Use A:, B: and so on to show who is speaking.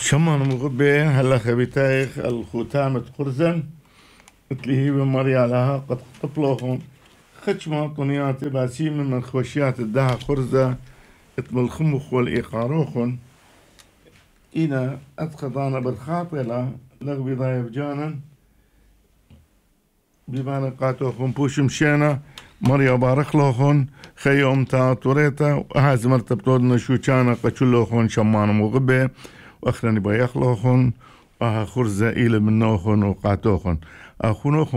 A: شمان مغبي هلا خبيتايخ الختامة خرزن اللي هي بمريا لها قد طفلوهم خشمة طنيات باسيم من خوشيات الدها خرزة اتم الخمخ والإيقاروخن إنا أتخضانا بالخاطلة لغبي ضايف جانا بيبانا قاتوخن بوش مشينا مريا بارخ لوخن خيوم تا توريتا وهاز مرتبطودنا شو كان قتلوخن شمان مغبي وأخرني بيخلوخن وها خرزة إلى منوخن وقاتوخن أخونوخن